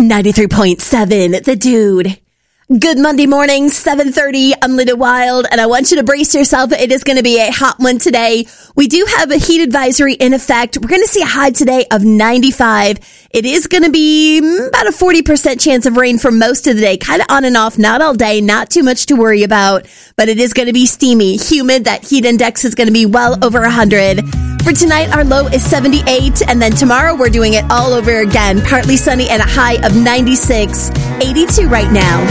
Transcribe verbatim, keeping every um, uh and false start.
ninety-three point seven, The Dude. Good Monday morning, seven thirty. I'm Linda Wild, and I want you to brace yourself. It is going to be a hot one today. We do have a heat advisory in effect. We're going to see a high today of ninety-five. It is going to be about a forty percent chance of rain for most of the day. Kind of on and off, not all day, not too much to worry about. But it is going to be steamy, humid. That heat index is going to be well over one hundred. For tonight, our low is seventy-eight, and then tomorrow we're doing it all over again. Partly sunny and a high of ninety-six. eighty-two right now.